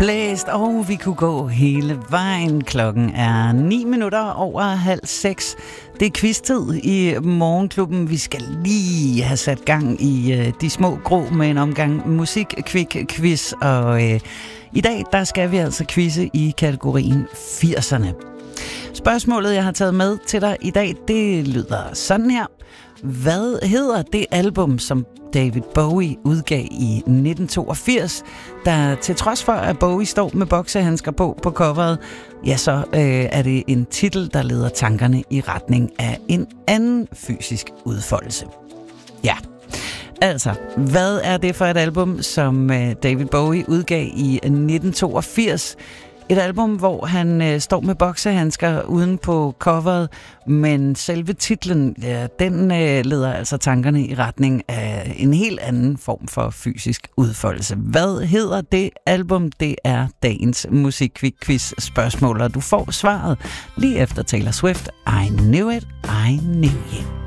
blæst, og vi kunne gå hele vejen. Klokken er 6:09. Det er quiz-tid i Morgenklubben. Vi skal lige have sat gang i de små grå med en omgang musik-quiz, og i dag der skal vi altså quizze i kategorien 80'erne. Spørgsmålet, jeg har taget med til dig i dag, det lyder sådan her. Hvad hedder det album, som David Bowie udgav i 1982, der til trods for, at Bowie står med boksehandsker på coveret, ja, så er det en titel, der leder tankerne i retning af en anden fysisk udfoldelse. Ja, altså, hvad er det for et album, som David Bowie udgav i 1982? Et album, hvor han står med boksehandsker uden på coveret, men selve titlen, ja, den leder altså tankerne i retning af en helt anden form for fysisk udfoldelse. Hvad hedder det album? Det er dagens musikquiz-spørgsmål, og du får svaret lige efter Taylor Swift. I knew it, I knew you.